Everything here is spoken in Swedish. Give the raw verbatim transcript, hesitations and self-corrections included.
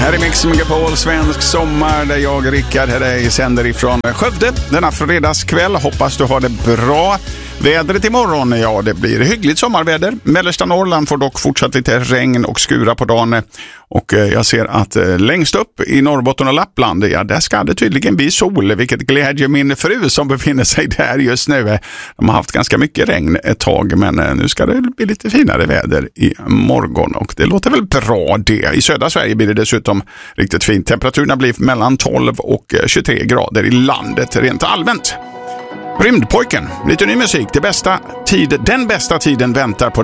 Här är Mix Megapol, svensk sommar, där jag, Rickard, här sänder ifrån Skövde denna fredagskväll. Hoppas du har det bra. Vädret imorgon, ja, det blir hyggligt sommarväder. Mellersta Norrland får dock fortsatt lite regn och skura på dagen. Och jag ser att längst upp i Norrbotten och Lappland, ja, där ska det tydligen bli sol, vilket glädjer min fru som befinner sig där just nu. De har haft ganska mycket regn ett tag, men nu ska det bli lite finare väder i morgon och det låter väl bra det. I södra Sverige blir det dessutom riktigt fint. Temperaturerna blir mellan tolv och tjugotre grader i landet rent allmänt. Rymdpojken, lite ny musik. Det bästa tid, den bästa tiden väntar på